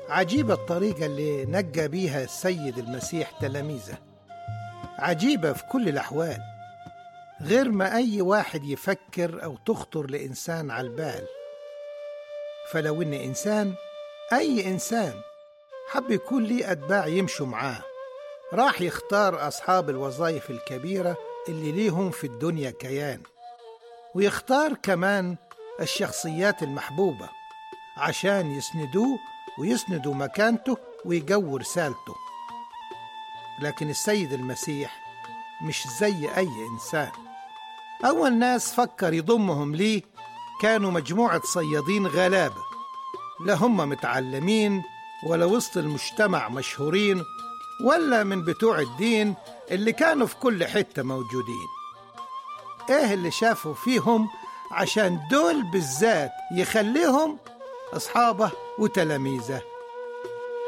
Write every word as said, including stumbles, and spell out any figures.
عجيبة الطريقة اللي نجى بيها السيد المسيح تلاميذه، عجيبة في كل الأحوال، غير ما أي واحد يفكر أو تخطر لإنسان على البال. فلو إن إنسان أي إنسان حب يكون ليه أتباع يمشوا معاه، راح يختار أصحاب الوظائف الكبيرة اللي ليهم في الدنيا كيان، ويختار كمان الشخصيات المحبوبة عشان يسندوه ويسندوا مكانته ويقووا رسالته. لكن السيد المسيح مش زي أي إنسان. أول ناس فكر يضمهم ليه كانوا مجموعة صيادين غلابة، لا هم متعلمين ولا وسط المجتمع مشهورين ولا من بتوع الدين اللي كانوا في كل حتة موجودين. إيه اللي شافوا فيهم عشان دول بالذات يخليهم أصحابه وتلاميذه؟